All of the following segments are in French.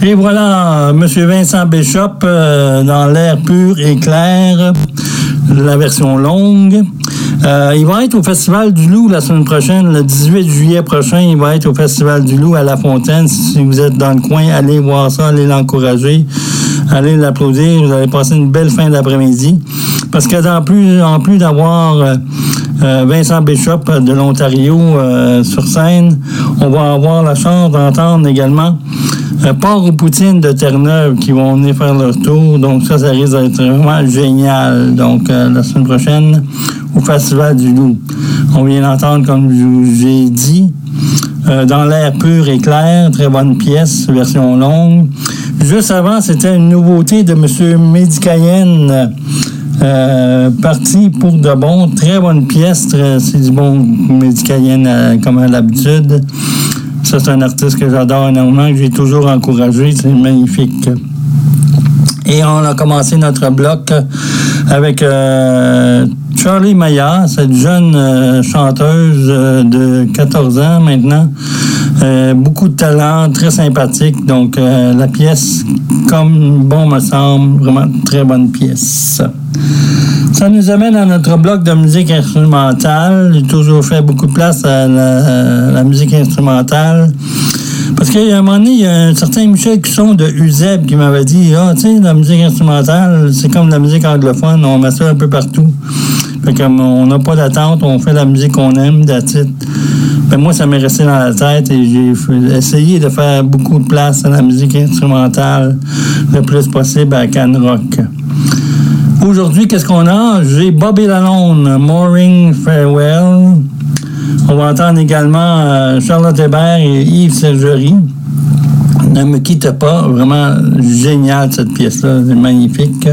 Et voilà, M. Vincent Bishop dans l'air pur et clair, la version longue. Il va être au Festival du Loup la semaine prochaine, le 18 juillet prochain. Il va être au Festival du Loup à La Fontaine. Si vous êtes dans le coin, allez voir ça, allez l'encourager, allez l'applaudir. Vous allez passer une belle fin d'après-midi. Parce que en plus d'avoir Vincent Bishop de l'Ontario sur scène, on va avoir la chance d'entendre également Port aux Poutines de Terre-Neuve qui vont venir faire leur tour. Donc ça risque d'être vraiment génial. Donc la semaine prochaine, au Festival du Loup. On vient d'entendre, comme je vous ai dit, dans l'air pur et clair, très bonne pièce, version longue. Juste avant, c'était une nouveauté de M. Médicayen, parti pour de bon, très bonne pièce, c'est du bon Médicayen comme à l'habitude. Ça, c'est un artiste que j'adore énormément, que j'ai toujours encouragé, c'est magnifique. Et on a commencé notre bloc avec Charlie Maya, cette jeune chanteuse de 14 ans maintenant. Beaucoup de talent, très sympathique. Donc, la pièce, comme bon me semble, vraiment très bonne pièce. Ça nous amène à notre bloc de musique instrumentale. J'ai toujours fait beaucoup de place à la musique instrumentale. Parce qu'à un moment donné, il y a un certain Michel Cusson de UZEB qui m'avait dit « tu sais, la musique instrumentale, c'est comme la musique anglophone, on met ça un peu partout. » Fait qu'on n'a pas d'attente, on fait la musique qu'on aime, that's it. Ben moi, ça m'est resté dans la tête et j'ai essayé de faire beaucoup de place à la musique instrumentale le plus possible à Can Rock. Aujourd'hui, qu'est-ce qu'on a? J'ai Bobby Lalonde, Morning Farewell. On va entendre également Charlotte Hébert et Yves Sergerie. Ne me quitte pas. Vraiment génial cette pièce-là. C'est magnifique.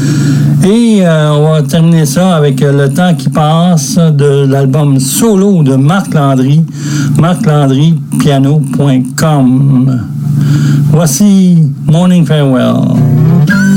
Et on va terminer ça avec Le temps qui passe de l'album solo de Marc Landry. marclandrypiano.com. Voici Morning Farewell.